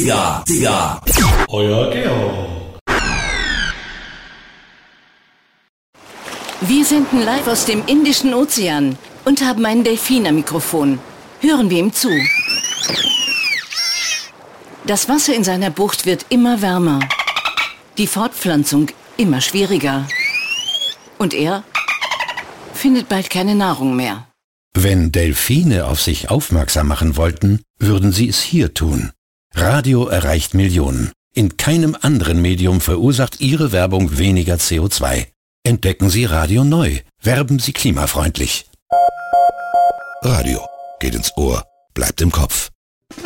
Digga. Euer Georg. Wir senden live aus dem Indischen Ozean und haben ein Delfin am Mikrofon. Hören wir ihm zu. Das Wasser in seiner Bucht wird immer wärmer. Die Fortpflanzung immer schwieriger. Und er findet bald keine Nahrung mehr. Wenn Delfine auf sich aufmerksam machen wollten, würden sie es hier tun. Radio erreicht Millionen. In keinem anderen Medium verursacht Ihre Werbung weniger CO2. Entdecken Sie Radio neu. Werben Sie klimafreundlich. Radio geht ins Ohr, bleibt im Kopf.